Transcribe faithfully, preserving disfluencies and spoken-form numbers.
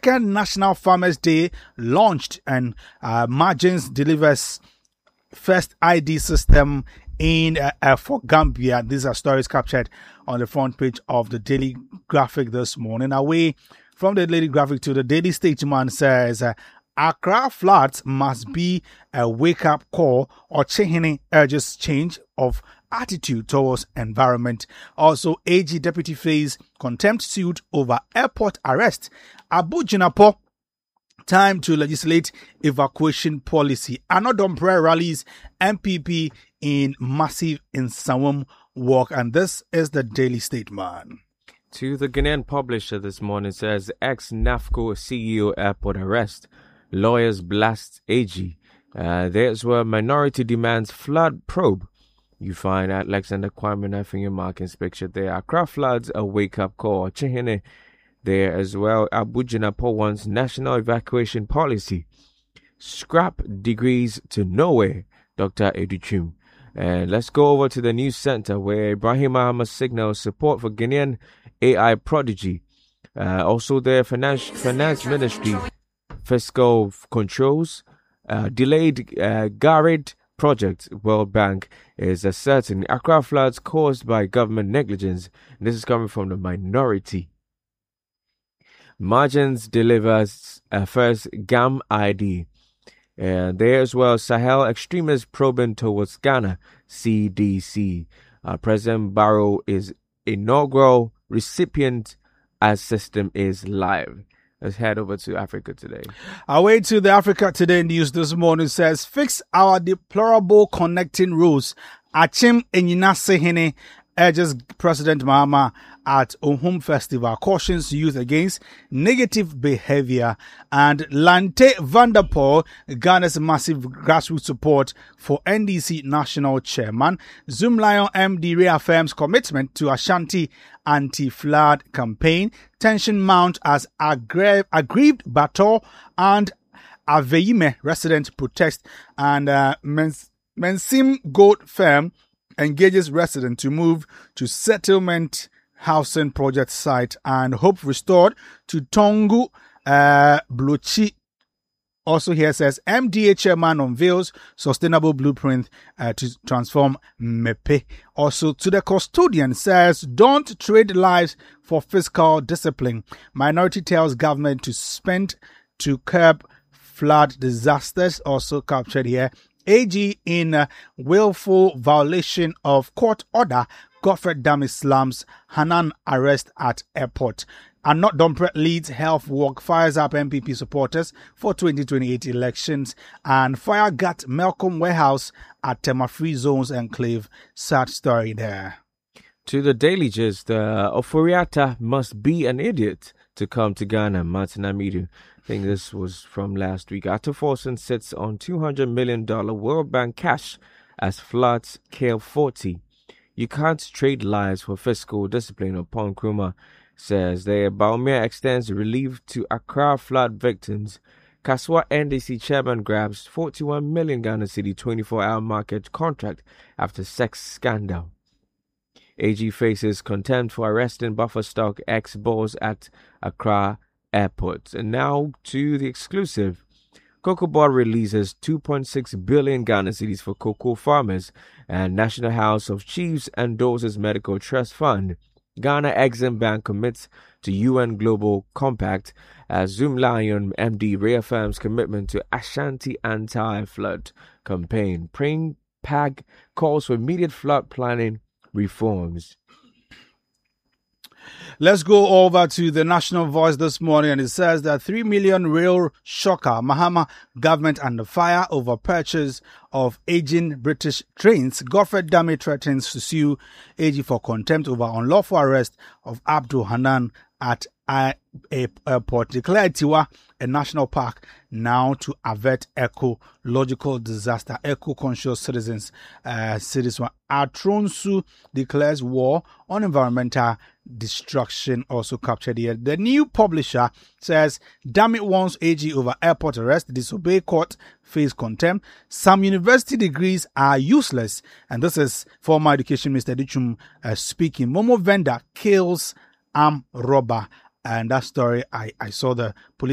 Second National Farmers Day launched, and uh, Margins delivers first I D system in uh, uh, for Gambia. These are stories captured on the front page of the Daily Graphic this morning. Away from the Daily Graphic to the Daily Statesman says, uh, Accra floods must be a wake-up call, or Chehine urges change of attitude towards environment. Also, A G deputy face contempt suit over airport arrest. Abu Jinapo, time to legislate evacuation policy. Anodom prayer rallies, M P P in massive Nsawam walk. And this is the Daily Statesman. To the Ghanaian Publisher this morning says, ex-NAFCO C E O airport arrest. Lawyers blast A G. Uh, there's where minority demands flood probe. You find Alexander Kwame Nafinya markings picture there. Accra floods a wake-up call. Chehine there as well. Abu Jinapo wants national evacuation policy. Scrap degrees to nowhere. Doctor Educhum. And let's go over to the news center where Ibrahim Ahmed signals support for Ghanaian A I prodigy. Uh, also there, finance, finance ministry, fiscal controls, uh, delayed uh, Garrid project. World Bank is asserting Accra floods caused by government negligence. This is coming from the minority. Margins delivers a first G A M I D. And there as well, Sahel extremists probing towards Ghana, C D C. Uh, President Barrow is inaugural recipient as system is live. Let's head over to Africa Today. Away to the Africa Today news this morning says, fix our deplorable connecting rules. Achim Enyina Sehene urges President Mahama at Ohum Festival, cautions youth against negative behavior. And Lante Vanderpool, Ghana's massive grassroots support for N D C national chairman. Zoom Lion M D reaffirms commitment to Ashanti anti-flood campaign. Tension mount as aggra- aggrieved Bato and Aveime resident protest. And uh, Mens- Mensim Gold Firm engages residents to move to settlement housing project site, and hope restored to Tongu uh, Bluchi. Also here says M D A chairman unveils sustainable blueprint uh, to transform Mepe. Also to the custodian says don't trade lives for fiscal discipline. Minority tells government to spend to curb flood disasters. Also captured here. A G in uh, willful violation of court order. Godfred Dami slams Hanan arrest at airport. And not Dompre leads health walk, fires up M P P supporters for twenty twenty-eight elections. And fire gut Malcolm warehouse at Tema-Free Zones Enclave. Sad story there. To the Daily Gist, uh, Oforiatta must be an idiot to come to Ghana. Martin Amidu. I think this was from last week. Ato Forson sits on two hundred million dollars World Bank cash as floods kill forty. You can't trade lives for fiscal discipline, upon Nkrumah says. The Baumia extends relief to Accra flood victims. Kaswa N D C chairman grabs forty-one million Ghana Cedi twenty-four hour market contract after sex scandal. A G faces contempt for arresting buffer stock ex-boss at Accra Airport. And now to the exclusive. Cocoa Board releases two point six billion Ghana cedis for cocoa farmers, and National House of Chiefs endorses Medical Trust Fund. Ghana Exim Bank commits to U N Global Compact as Zoom Lion M D reaffirms commitment to Ashanti anti-flood campaign. Pring Pag calls for immediate flood planning reforms. Let's go over to the National Voice this morning, and it says that three million rail shocker. Mahama government under fire over purchase of aging British trains. Godfred Dami threatens to sue A G for contempt over unlawful arrest of Abdul Hanan at a airport. Declare Tiwa a national park now to avert ecological disaster. Eco-conscious citizens, uh, citizens Atronsu declares war on environmental destruction. Also captured here. The New Publisher says, damn it wants A G over airport arrest, disobey court, face contempt. Some university degrees are useless. And this is former Education Minister Dichum uh, speaking. Momo vendor kills armed robber. And that story, I, I saw the police